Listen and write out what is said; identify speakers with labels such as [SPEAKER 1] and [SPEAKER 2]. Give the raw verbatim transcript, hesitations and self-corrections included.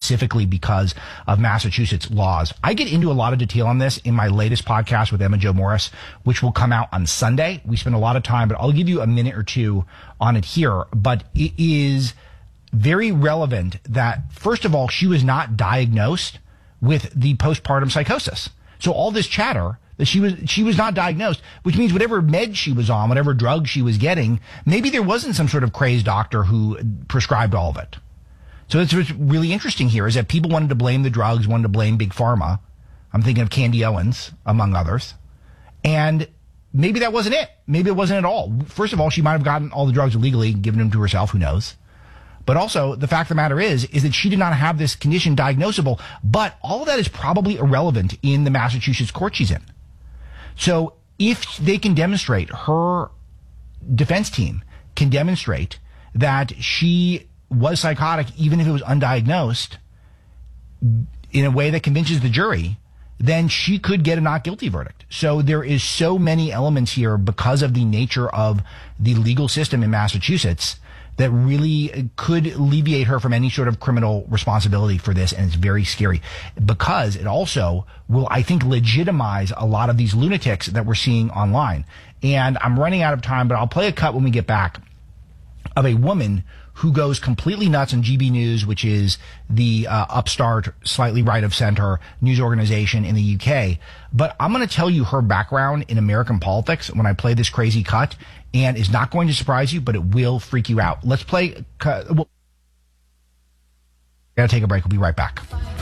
[SPEAKER 1] specifically because of Massachusetts laws. I get into a lot of detail on this in my latest podcast with Emma Jo Morris, which will come out on Sunday. We spend a lot of time, but I'll give you a minute or two on it here. But it is very relevant that, first of all, she was not diagnosed with the postpartum psychosis. So all this chatter that she was she was not diagnosed, which means whatever med she was on, whatever drug she was getting, maybe there wasn't some sort of crazed doctor who prescribed all of it. So that's what's really interesting here is that people wanted to blame the drugs, wanted to blame Big Pharma. I'm thinking of Candy Owens, among others. And maybe that wasn't it. Maybe it wasn't at all. First of all, she might have gotten all the drugs illegally and given them to herself. Who knows? But also, the fact of the matter is, is that she did not have this condition diagnosable. But all of that is probably irrelevant in the Massachusetts court she's in. So if they can demonstrate, her defense team can demonstrate that she was psychotic, even if it was undiagnosed, in a way that convinces the jury, then she could get a not guilty verdict. So there is so many elements here because of the nature of the legal system in Massachusetts that really could alleviate her from any sort of criminal responsibility for this. And it's very scary because it also will, I think, legitimize a lot of these lunatics that we're seeing online. And I'm running out of time, but I'll play a cut when we get back of a woman who goes completely nuts on G B News, which is the uh, upstart, slightly right of center news organization in the U K. But I'm going to tell you her background in American politics when I play this crazy cut, and it's not going to surprise you, but it will freak you out. Let's play. Uh, we'll, gotta take a break. We'll be right back.